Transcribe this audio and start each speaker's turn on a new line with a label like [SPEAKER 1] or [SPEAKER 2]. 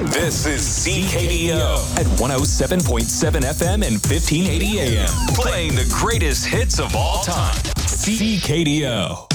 [SPEAKER 1] This is CKDO at 107.7 FM and 1580 AM. Playing the greatest hits of all time. CKDO.